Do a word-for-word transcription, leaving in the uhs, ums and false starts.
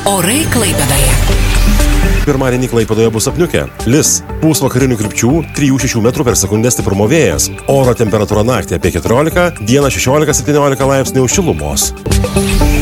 Orai Klaipėdoje. Pirmadienį Klaipėdoje bus apniukę. Lis, pūs vakarinių krypčių, trijų šešių metrų per sekundę stiprumo vėjas. Oro temperatūra naktį apie keturiolika, dieną šešiolika septyniolika laipsnių šilumos.